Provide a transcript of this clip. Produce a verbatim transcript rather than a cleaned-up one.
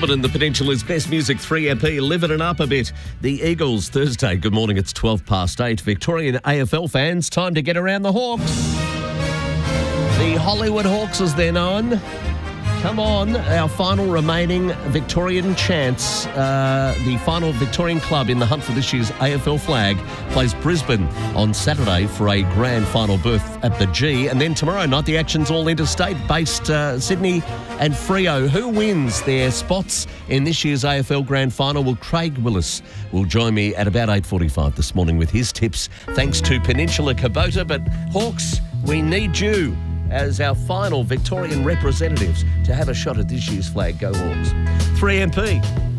Melbourne, the Peninsula's best music, three M P, living it up a bit. The Eagles, Thursday. Good morning, it's twelve past eight. Victorian A F L fans, time to get around the Hawks. The Hollywood Hawks, as they're known. Come on, our final remaining Victorian chance. Uh, the final Victorian club in the hunt for this year's A F L flag plays Brisbane on Saturday for a grand final berth at the G. And then tomorrow night, the action's all interstate-based uh, Sydney and Freo. Who wins their spots in this year's A F L grand final? Well, Craig Willis will join me at about eight forty-five this morning with his tips. Thanks to Peninsula Kubota. But Hawks, we need you as our final Victorian representatives to have a shot at this year's flag. Go Hawks. three M P.